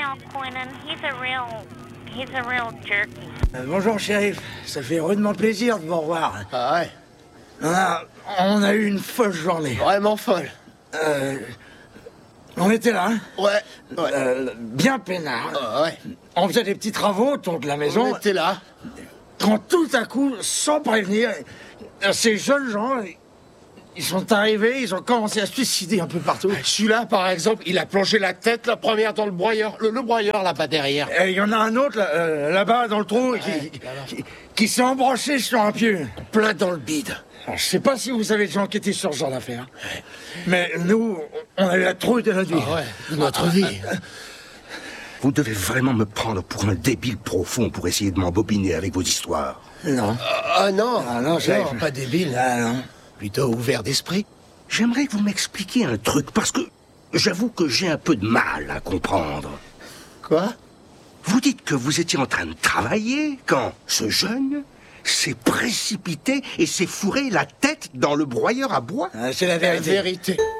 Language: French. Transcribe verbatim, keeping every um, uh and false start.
Al Quinnan. He's a real, he's a real jerky. Euh, bonjour, shérif. Ça fait rudement plaisir de vous revoir. Ah ouais. On a, on a eu une folle journée. Vraiment folle. Euh, on était là, hein, Ouais. Ouais. euh, bien peinard. Ah ouais. On faisait des petits travaux autour de la maison. On était là. Quand tout à coup, sans prévenir, ces jeunes gens, ils sont arrivés, ils ont commencé à se suicider un peu partout. Celui-là, par exemple, il a plongé la tête la première dans le broyeur. Le, le broyeur, là-bas, derrière. Et il y en a un autre, là, euh, là-bas, dans le trou, qui, Ouais, qui, qui- qui s'est embranché sur un pieu. Plein dans le bide. Alors, je sais pas si vous avez déjà enquêté sur ce genre d'affaire. Mais nous, on a eu la trouille de notre vie. Ah ouais, de notre vie. Vous devez vraiment me prendre pour un débile profond pour essayer de m'embobiner avec vos histoires. Non. Ah non. Ah non, chef. pas débile. Ah non. Plutôt ouvert d'esprit. J'aimerais que vous m'expliquiez un truc, parce que j'avoue que j'ai un peu de mal à comprendre. Quoi? Vous dites que vous étiez en train de travailler quand ce jeune s'est précipité et s'est fourré la tête dans le broyeur à bois? Ah, c'est la La vérité. vérité.